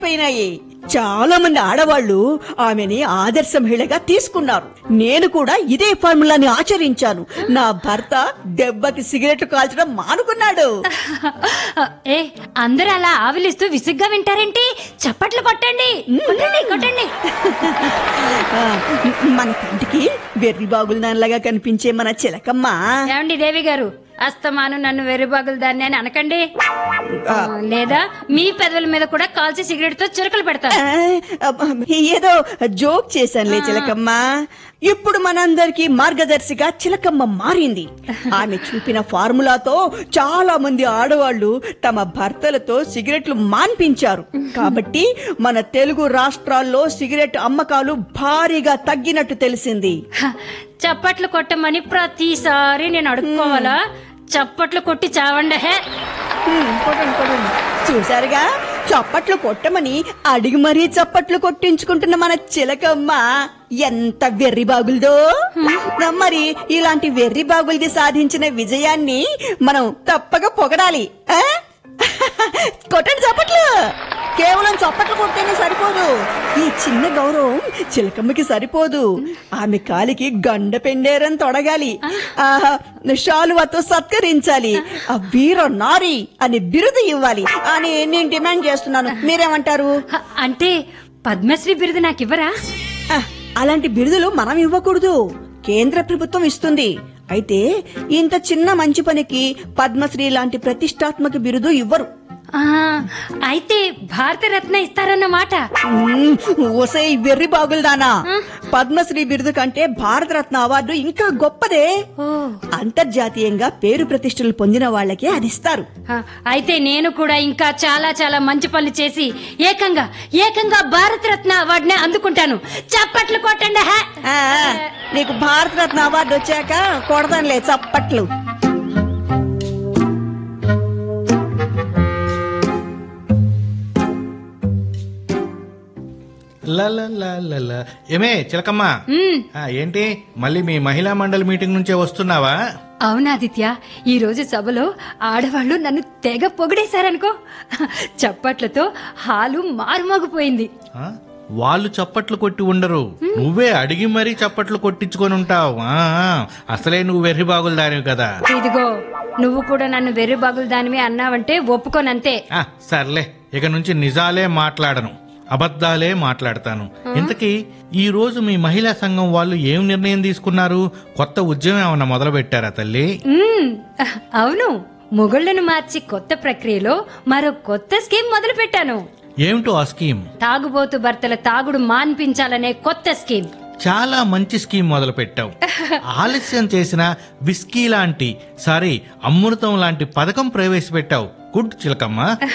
పోయినాయి. చాలా మంది ఆడవాళ్లు ఆమెని ఆదర్శ మహిళగా తీసుకున్నారు. నేను కూడా ఇదే ఫార్ములాని ఆచరించాను. నా భర్త దెబ్బకి సిగరెట్ కాల్చడం మానుకున్నాడు. ఏ అందరూ అలా ఆవిలిస్తూ విసుగ్గా వింటారేంటి? చప్పట్లు కొట్టండి, కొట్టండి, కొట్టండి. మన కంటికి వెర్రి బాగులదానిలాగా కనిపించే మన చిలకమ్మ. ఏమండి దేవి గారు, అస్తమాను నన్ను వెర్రిబాగులు దాన్ని అని అనకండి, లేదా మీ పెదవుల మీద కూడా కాల్చి సిగరెట్ తో చురకలు పెడతాను. ఏదో జోక్ చేశానులే చిలకమ్మ. ఇప్పుడు మనందరికి మార్గదర్శిగా చిలకమ్మ మారింది. ఆమె చూపిన ఫార్ములాతో చాలా మంది ఆడవాళ్లు తమ భర్తలతో సిగరెట్లు మాన్పించారు. కాబట్టి మన తెలుగు రాష్ట్రాల్లో సిగరెట్ అమ్మకాలు భారీగా తగ్గినట్టు తెలిసింది. చప్పట్లు కొట్టమని ప్రతిసారి నేను అడుక్కోవాలా? చప్పట్లు కొట్టి చావండి. చూసారుగా, చప్పట్లు కొట్టమని అడిగి మరీ చప్పట్లు కొట్టించుకుంటున్న మన చిలకమ్మ ఎంత వెర్రి బాగులదో. మరి ఇలాంటి వెర్రి బాగులది సాధించిన విజయాన్ని మనం తప్పక పొగడాలి. కొట్టండి చప్పట్లు. కేవలం చప్పట్లు కొడితేనే సరిపోదు. ఈ చిన్న గౌరవం చిలకమ్మకి సరిపోదు. ఆమె కాలికి గండ పెండేరని తొడగాలి. శాలువాతో సత్కరించాలి. వీర నారి అని బిరుదు ఇవ్వాలి అని నేను డిమాండ్ చేస్తున్నాను. మీరేమంటారు? అంటే పద్మశ్రీ బిరుదు నాకు ఇవ్వరా? అలాంటి బిరుదులు మనం ఇవ్వకూడదు, కేంద్ర ప్రభుత్వం ఇస్తుంది. అయితే ఇంత చిన్న మంచి పనికి పద్మశ్రీ లాంటి ప్రతిష్టాత్మక బిరుదు ఇవ్వరు. అయితే భారతరత్న ఇస్తారన్నమాట. ఓసే వెర్రి బాగులదానా, పద్మశ్రీ బిరుదు కంటే భారతరత్న అవార్డు ఇంకా గొప్పదే. అంతర్జాతీయంగా పేరు ప్రతిష్టలు పొందిన వాళ్ళకే అది ఇస్తారు. అయితే నేను కూడా ఇంకా చాలా చాలా మంచి పనులు చేసి ఏకంగా భారతరత్న అవార్డునే అందుకుంటాను. చప్పట్లు కొట్టండి. నీకు భారతరత్న అవార్డు వచ్చాక కొడదానిలే చప్పట్లు. ఏమే చిలకమ్మ, ఏంటి మళ్ళీ మీ మహిళా మండలి మీటింగ్ నుంచే వస్తున్నావా? అవునాదిత్య, ఈ రోజు సభలో ఆడవాళ్లు నన్ను తెగ పొగిడేశారనుకో. చప్పట్లతో హాలు మారుమోగిపోయింది. వాళ్ళు చప్పట్లు కొట్టి ఉండరు, నువ్వే అడిగి మరీ చప్పట్లు కొట్టించుకొని ఉంటావు. అసలే నువ్వు వెర్రి బాగులు దానివి కదా. ఇదిగో, నువ్వు కూడా నన్ను వెర్రి బాగులు దానివి అన్నావంటే ఒప్పుకోనంతే. సర్లే, ఇక నుంచి నిజాలే మాట్లాడను, అబద్ధాలే మాట్లాడతాను. ఇంతకీ ఈ రోజు మీ మహిళా సంఘం వాళ్ళు ఏం నిర్ణయం తీసుకున్నారు? కొత్త ఉద్యమం ఏమన్నా మొదలు పెట్టారా తల్లి? అవును, మొగుళ్లను మార్చి కొత్త ప్రక్రియలో మరో కొత్త స్కీమ్ మొదలు పెట్టాను. ఏమిటో ఆ స్కీమ్? తాగుబోతు భర్తల తాగుడు మాన్పించాలనే కొత్త స్కీమ్. చాలా మంచి స్కీమ్ మొదలు పెట్టావు. ఆలస్యం చేసిన విస్కీ లాంటి అమృతం లాంటి పథకం ప్రవేశపెట్టావు. గుడ్ చిలకమ్మ.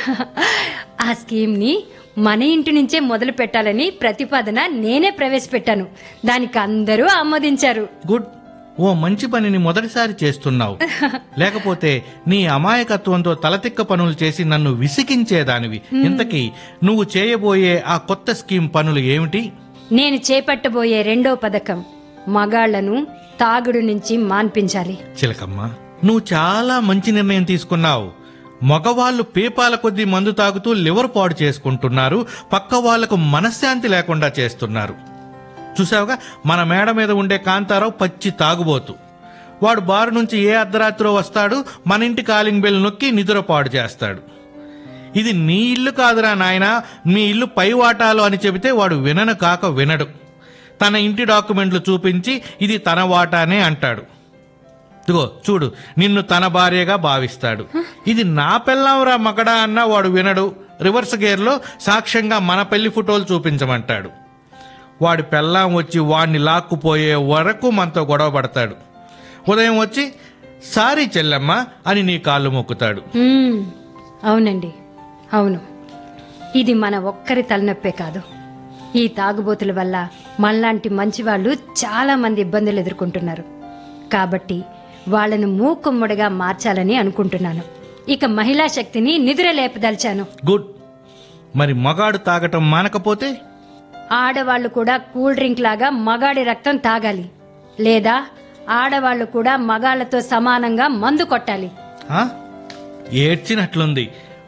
ఆ స్కీమ్ ని మన ఇంటి నుంచే మొదలు పెట్టాలని ప్రతిపాదన నేనే ప్రవేశపెట్టాను. దానికి అందరూ ఆమోదించారు. గుడ్. ఓ మంచి పనిని మొదటిసారి చేస్తున్నావు. లేకపోతే నీ అమాయకత్వంతో తలతిక్క పనులు చేసి నన్ను విసిగించేదానివి. ఇంతకీ నువ్వు చేయబోయే ఆ కొత్త స్కీమ్ పనులు ఏమిటి? నేను చేపట్టబోయే రెండో పథకం మగాళ్లను తాగుడు నుంచి మాన్పించాలి. చిలకమ్మ, నువ్వు చాలా మంచి నిర్ణయం తీసుకున్నావు. మగవాళ్లు పీపాల కొద్దీ మందు తాగుతూ లివర్ పాడు చేసుకుంటున్నారు, పక్క వాళ్లకు మనశ్శాంతి లేకుండా చేస్తున్నారు. చూసావుగా, మన మేడ మీద ఉండే కాంతారావు పచ్చి తాగుబోతు. వాడు బారు నుంచి ఏ అర్ధరాత్రో వస్తాడు, మన ఇంటి కాలింగ్ బెల్ నొక్కి నిద్ర పాడు చేస్తాడు. ఇది నీ ఇల్లు కాదురా నాయనా, మీ ఇల్లు పై వాటాలు అని చెబితే వాడు వినను కాక వినడు. తన ఇంటి డాక్యుమెంట్లు చూపించి ఇది తన వాటానే అంటాడు. ఇదిగో చూడు, నిన్ను తన భార్యగా భావిస్తాడు. ఇది నా పెళ్ళాంరా మగడా అన్నా వాడు వినడు. రివర్స్ గేర్లో సాక్ష్యంగా మన పెళ్లి ఫోటోలు చూపించమంటాడు. వాడి పెళ్ళాం వచ్చి వాడిని లాక్కుపోయే వరకు మనతో గొడవ పడతాడు. ఉదయం వచ్చి సారీ చెల్లెమ్మ అని నీ కాళ్ళు మొక్కుతాడు. అవునండి, అవును. ఇది మన ఒక్కరి తలనొప్పే కాదు. ఈ తాగుబోతుల వల్ల మనలాంటి మంచివాళ్లు చాలా మంది ఇబ్బందులు ఎదుర్కొంటున్నారు. కాబట్టి వాళ్లను మూకుమ్మడిగా మార్చాలని అనుకుంటున్నాను. ఇక మహిళా శక్తిని నిద్రలేపదలిచాను. గుడ్. మరి మగాడు తాగటం మానకపోతే? ఆడవాళ్లు కూడా కూల్ డ్రింక్ లాగా మగాడి రక్తం తాగాలి, లేదా ఆడవాళ్లు కూడా మగాళ్లతో సమానంగా మందు కొట్టాలి. ఏడ్చినట్లుంది.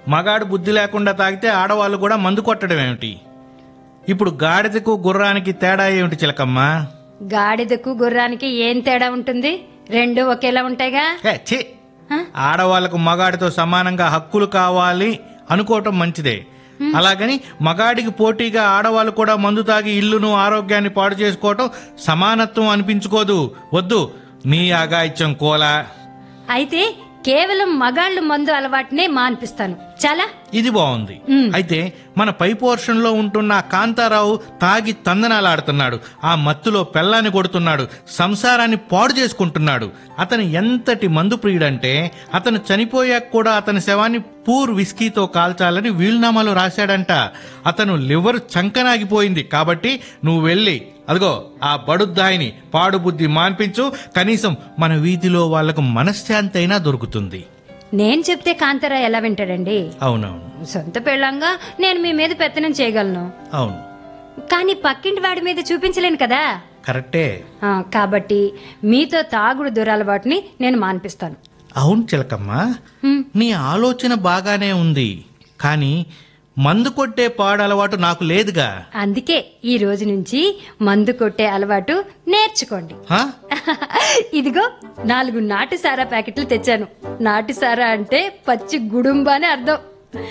మగాడు బుద్ధి లేకుండా తాగితే ఆడవాళ్ళు కూడా మందు కొట్టడం ఏమిటి? ఇప్పుడు గాడిదకు గుర్రానికి తేడా ఏమిటి చిలకమ్మ? గాడిదకు గుర్రానికి ఏం తేడా ఉంటుంది? రెండు ఒకేలా ఉంటాయిగా. ఛీ! ఆడవాళ్లకు మగాడితో సమానంగా హక్కులు కావాలి అనుకోవటం మంచిదే. అలాగని మగాడికి పోటీగా ఆడవాళ్ళు కూడా మందు తాగి ఇల్లును ఆరోగ్యాన్ని పాడు చేసుకోవటం సమానత్వం అనిపించుకోదు. వద్దు నీ అగాయిత్యం కోలా. అయితే కేవలం మగాళ్ళు మందు అలవాటునే మాన్పిస్తాను. చాలా ఇది బాగుంది. అయితే మన పై పోర్షన్ లో ఉంటున్న కాంతారావు తాగి తందనాలాడుతున్నాడు. ఆ మత్తులో పెళ్ళాన్ని కొడుతున్నాడు, సంసారాన్ని పాడు చేసుకుంటున్నాడు. అతను ఎంతటి మందు ప్రియుడంటే అతను చనిపోయాక కూడా అతని శవాన్ని పూర్ విస్కీతో కాల్చాలని వీలునామాలో రాశాడంట. అతను లివర్ చంకనాగిపోయింది. కాబట్టి నువ్వు వెళ్ళి అదిగో ఆ బడుద్దాయిని పాడుబుద్ధి మాన్పించు. కనీసం మన వీధిలో వాళ్లకు మనశ్శాంతి అయినా దొరుకుతుంది. నేను చెప్తే కాంతారా ఎలా వింటాడండి? అవునవును, సొంత పెళ్ళంగా నేను మీ మీద పెత్తనం చేయగలను. అవును, కానీ పక్కింటి వాడి మీద చూపించలేను కదా. కరెక్టే. కాబట్టి మీతో తాగుడు దురలవాటుని నేను మాన్పిస్తాను. అవును చిలకమ్మ, నీ ఆలోచన బాగానే ఉంది. కానీ మందు కొట్టే పాడు అలవాటు నాకు లేదుగా. అందుకే ఈ రోజు నుంచి మందు కొట్టే అలవాటు నేర్చుకోండి. ఇదిగో 4 నాటు సారా ప్యాకెట్లు తెచ్చాను. నాటు సారా అంటే పచ్చి గుడుంబ అని అర్థం.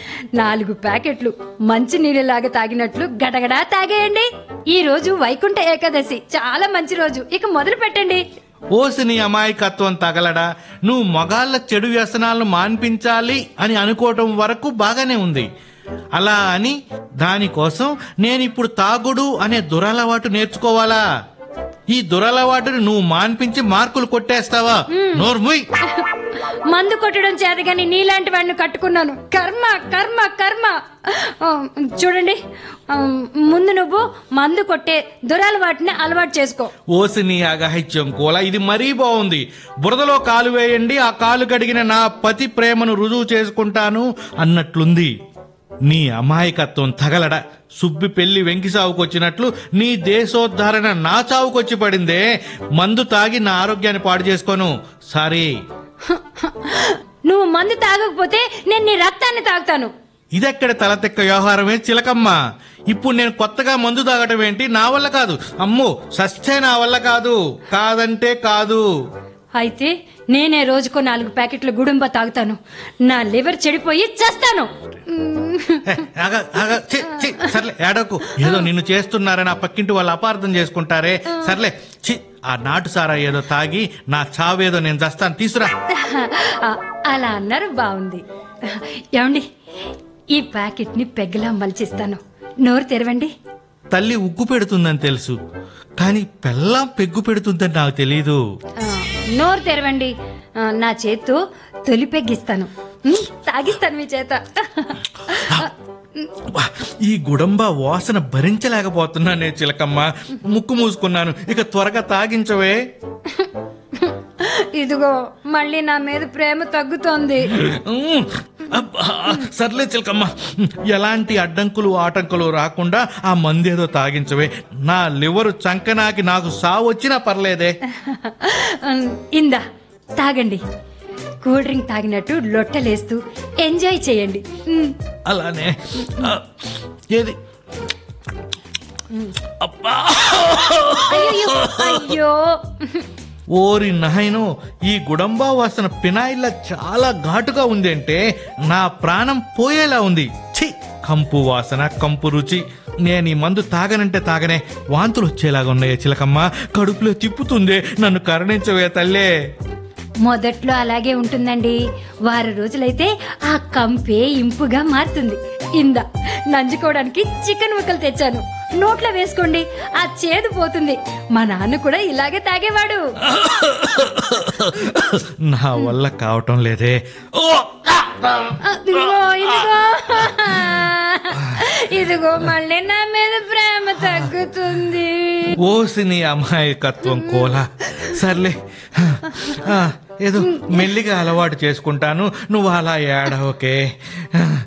4 ప్యాకెట్లు మంచి నీళ్ళలాగా తాగినట్లు గడగడా తాగేయండి. ఈ రోజు వైకుంఠ ఏకాదశి, చాలా మంచి రోజు. ఇక మొదలు పెట్టండి. ఓసి నీ అమాయకత్వం తగలడా. నువ్వు మగాళ్ళ చెడు వ్యసనాలను మాన్పించాలి అని అనుకోవటం వరకు బాగానే ఉంది. అలా అని దానికోసం నేనిప్పుడు తాగుడు అనే దురలవాటు నేర్చుకోవాలా? ఈ దురలవాటుని నువ్వు మాన్పించి మార్కులు కొట్టేస్తావా? నోర్ముయ్. మందు కొట్టడం చేతగాని నీలాంటి వాడిని కట్టుకున్నాను. కర్మ కర్మ కర్మ. చూడండి, ముందు నువ్వు మందు కొట్టే దురలవాటిని అలవాటు చేసుకో. ఓసి నీ అగహిత్యం కోలా, ఇది మరీ బాగుంది. బురదలో కాలు వేయండి, ఆ కాలు కడిగిన నా పతి ప్రేమను రుజువు చేసుకుంటాను అన్నట్లుంది. నీ అమాయకత్వం తగలడా. సుబ్బి పెళ్లి వెంకి సావుకొచ్చినట్లు నీ దేశోద్ధరణ నా చావుకొచ్చి పడిందే. మందు తాగి నా ఆరోగ్యాన్ని పాడు చేసుకోను. సారీ. నువ్వు మందు తాగకపోతే నేను నీ రక్తాన్ని తాగుతాను. ఇదెక్కడ తలతెక్క వ్యవహారమే చిలకమ్మ. ఇప్పుడు నేను కొత్తగా మందు తాగటం ఏంటి? నా వల్ల కాదు. అమ్మో సస్తే నా వల్ల కాదు. కాదంటే కాదు. అయితే నేనే రోజుకో 4 ప్యాకెట్లు గుడుంబ తాగుతాను. నా లివర్ చెడిపోయి చస్తాను. సర్లే ఏడకు. ఏదో నిన్ను చేస్తున్నారని ఆ పక్కింటి వాళ్ళు అపార్థం చేసుకుంటారే. సర్లే చి, ఆ నాటు సారా ఏదో తాగి నా చావేదో నేను చస్తాను. తీసురా. అలా అన్నారు, బాగుంది. ఏమండి, ఈ ప్యాకెట్ ని పెగ్గలా మలిచిస్తాను. నోరు తెరవండి. తల్లి ఉగ్గు పెడుతుందని తెలుసు, కానీ పెళ్ళాం పెగ్గు పెడుతుందని నాకు తెలీదు. నోరు తెరవండి. నా చేత్తో తొలి పెగ్గిస్తాను. తాగిస్తాను మీ చేత. ఈ గుడంబ వాసన భరించలేకపోతున్నానే చిలకమ్మ. ముక్కు మూసుకున్నాను. ఇక త్వరగా తాగించవే. ఇదిగో మళ్ళీ నా మీద ప్రేమ తగ్గుతోంది. సర్లే చిలకమ్మ, ఎలాంటి అడ్డంకులు ఆటంకులు రాకుండా ఆ మందేదో తాగించవే. నా లివరు చంకనాకి నాకు సావు వచ్చినా పర్లేదే. ఇందా తాగండి. కూల్ డ్రింక్ తాగినట్టు లొట్టలేస్తూ ఎంజాయ్ చేయండి. అలానే. ఏది? అయ్యో, ఓరి నాయనో, ఈ గుడంబా వాసన పినాయిల్లా చాలా ఘాటుగా ఉంది. అంటే నా ప్రాణం పోయేలా ఉంది. ఛీ, కంపు వాసన, కంపు రుచి. నేను ఈ మందు తాగనంటే తాగనే వాంతులు వచ్చేలాగా ఉన్నాయే చిలకమ్మ. కడుపులో తిప్పుతుంది. నన్ను కరుణించవే తల్లే. మొదట్లో అలాగే ఉంటుందండి. వారం రోజులైతే ఆ కంపే ఇంపుగా మారుతుంది. ఇందా నంజుకోవడానికి చికెన్ ముక్కలు తెచ్చాను. నోట్లో వేసుకోండి, ఆ చేదు పోతుంది. మా నాన్న కూడా ఇలాగే తాగేవాడు. నా వల్ల కావటం లేదే. ఇదిగో మళ్ళీ నా మీద ప్రేమ తగ్గుతుంది. ఓసి నీ అమాయకత్వం కోలా. సర్లే, ఏదో మెల్లిగా అలవాటు చేసుకుంటాను. నువ్వు అలా ఏడవకే.